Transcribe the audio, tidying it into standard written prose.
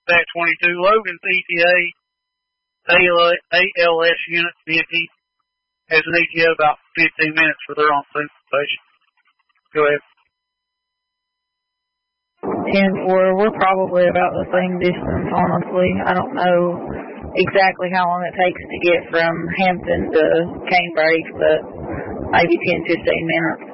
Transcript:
TAC 22, Logan's ETA ALS Unit 50 has an ETA about 15 minutes for their on-scene station. Go ahead. 10-4, we're probably about the same distance, honestly. I don't know exactly how long it takes to get from Hampton to Canebrake, but maybe 10-15 minutes.